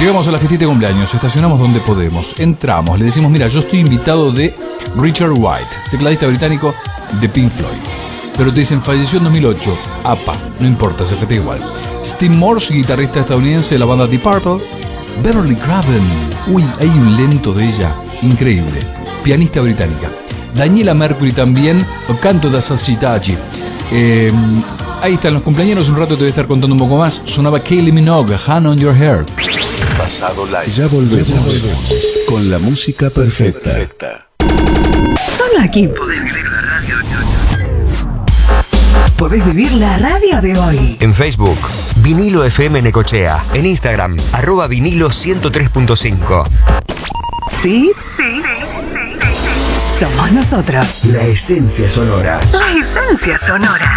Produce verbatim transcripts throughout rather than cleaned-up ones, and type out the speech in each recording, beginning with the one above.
Llegamos a la fiestita de cumpleaños, estacionamos donde podemos, entramos, le decimos, mira, yo estoy invitado de Richard White, tecladista británico de Pink Floyd. Pero te dicen, falleció en dos mil ocho. Apa, no importa, se festeja igual. Steve Morse, guitarrista estadounidense de la banda Deep Purple. Beverly Craven, uy, hay un lento de ella, increíble. Pianista británica. Daniela Mercury también, Canto da Sassitaci. Eh, ahí están los cumpleaños, un rato te voy a estar contando un poco más. Sonaba Kylie Minogue, Hand on Your Hair. Pasado live. Ya volvemos, ya volvemos con la música perfecta. perfecta. Solo aquí podés vivir la radio de hoy. Podés vivir la radio de hoy. En Facebook, Vinilo F M Necochea. En Instagram, arroba vinilo ciento tres punto cinco. ¿Sí? Sí. Somos nosotros. La esencia sonora. La esencia sonora.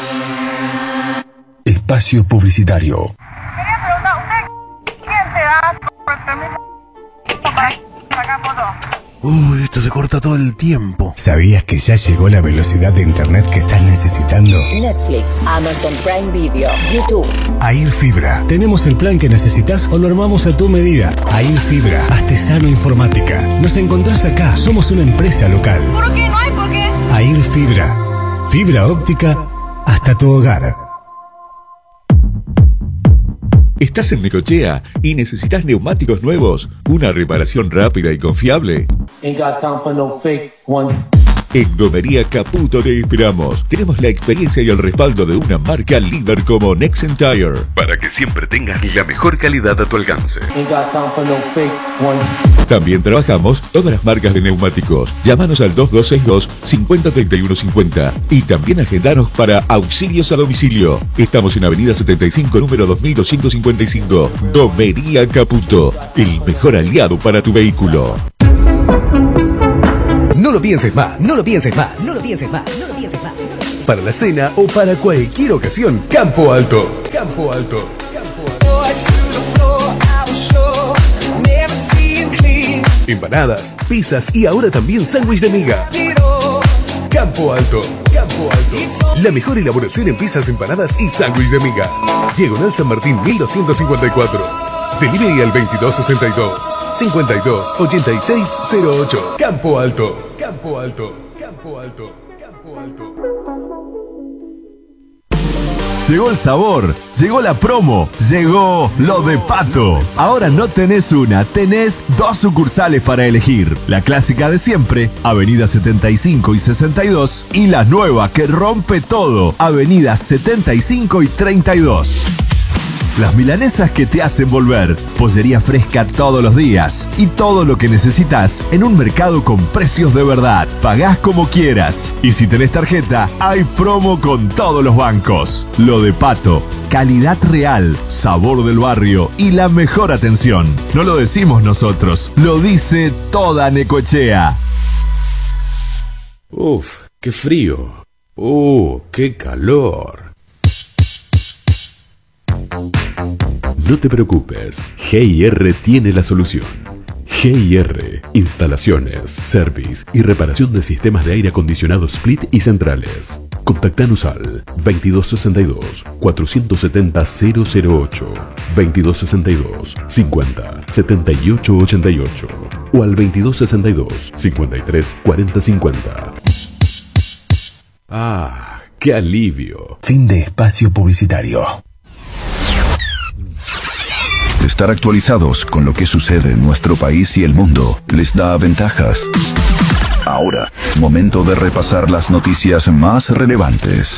Espacio publicitario. Quería preguntar, ¿usted quién te da por el permiso para sacar fotos? Uy, esto se corta todo el tiempo. ¿Sabías que ya llegó la velocidad de internet que estás necesitando? Netflix, Amazon Prime Video, YouTube. Air Fibra. Tenemos el plan que necesitas o lo armamos a tu medida. Air Fibra, Artesano Informática. Nos encontrás acá. Somos una empresa local. ¿Por qué? ¿No hay por qué? Air Fibra. Fibra óptica hasta tu hogar. ¿Estás en Necochea y necesitas neumáticos nuevos? ¿Una reparación rápida y confiable? Ain't got time for no fake ones. En Gomería Caputo te esperamos. Tenemos la experiencia y el respaldo de una marca líder como Nexen Tire, para que siempre tengas la mejor calidad a tu alcance. Ain't got time for no fake ones. También trabajamos todas las marcas de neumáticos. Llámanos al dos dos seis dos, cinco cero tres uno cinco cero y también agendanos para auxilios a domicilio. Estamos en Avenida setenta y cinco, número dos mil doscientos cincuenta y cinco. Gomería Caputo, el mejor aliado para tu vehículo. No lo pienses más, no lo pienses más, no lo pienses más, no lo pienses más. Para la cena o para cualquier ocasión, Campo Alto. Campo Alto. Campo Alto. Empanadas, pizzas y ahora también sándwich de miga. Campo Alto. Campo Alto. La mejor elaboración en pizzas, empanadas y sándwich de miga. Diagonal San Martín mil doscientos cincuenta y cuatro. Delivery al veintidós sesenta y dos, cincuenta y dos, ochenta y seis cero ocho. Campo Alto. Campo Alto. Campo Alto. Campo Alto. Llegó el sabor, llegó la promo, llegó lo de Pato. Ahora no tenés una, tenés dos sucursales para elegir. La clásica de siempre, Avenida setenta y cinco y sesenta y dos, y la nueva que rompe todo, Avenida setenta y cinco y treinta y dos. Las milanesas que te hacen volver, pollería fresca todos los días y todo lo que necesitas en un mercado con precios de verdad. Pagás como quieras y si tenés tarjeta, hay promo con todos los bancos. Lo de Pato, calidad real, sabor del barrio y la mejor atención. No lo decimos nosotros, lo dice toda Necochea. Uf, qué frío. Uh, qué calor. No te preocupes, G I R tiene la solución. G I R, instalaciones, service y reparación de sistemas de aire acondicionado split y centrales. Contactanos al veintidós sesenta y dos, cuatrocientos setenta, cero cero ocho, veintidós sesenta y dos, cincuenta, setenta y ocho ochenta y ocho o al veintidós sesenta y dos, cincuenta y tres, cuarenta cincuenta. Ah, qué alivio. Fin de espacio publicitario. Estar actualizados con lo que sucede en nuestro país y el mundo les da ventajas. Ahora, momento de repasar las noticias más relevantes.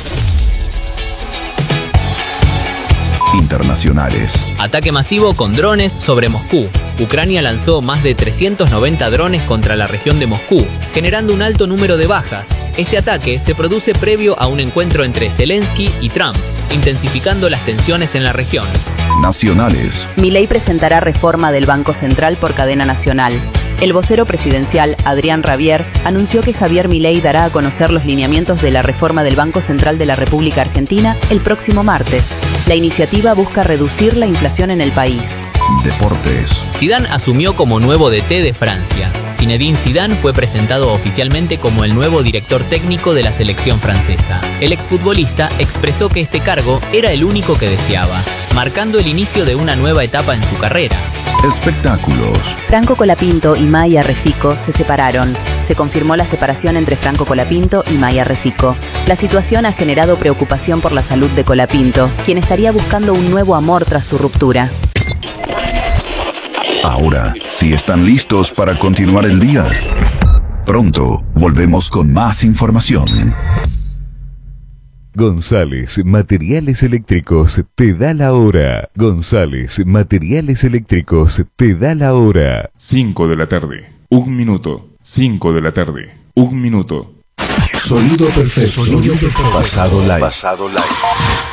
Internacionales. Ataque masivo con drones sobre Moscú. Ucrania lanzó más de trescientos noventa drones contra la región de Moscú, generando un alto número de bajas. Este ataque se produce previo a un encuentro entre Zelensky y Trump, intensificando las tensiones en la región. Nacionales. Milei presentará reforma del Banco Central por cadena nacional. El vocero presidencial, Adrián Rabier, anunció que Javier Milei dará a conocer los lineamientos de la reforma del Banco Central de la República Argentina el próximo martes. La iniciativa busca reducir la inflación en el país. Deportes. Zidane asumió como nuevo D T de Francia. Zinedine Zidane fue presentado oficialmente como el nuevo director técnico de la selección francesa. El exfutbolista expresó que este cargo era el único que deseaba, marcando el inicio de una nueva etapa en su carrera. espectáculos. Franco Colapinto y Maya Refico se separaron. Se confirmó la separación entre Franco Colapinto y Maya Refico. La situación ha generado preocupación por la salud de Colapinto, quien estaría buscando un nuevo amor tras su ruptura. Ahora, si están listos para continuar el día, pronto volvemos con más información. González Materiales Eléctricos te da la hora. González Materiales Eléctricos te da la hora. cinco de la tarde, un minuto. cinco de la tarde, un minuto. Sonido perfecto. Sonido perfecto. Pasado live. Pasado live.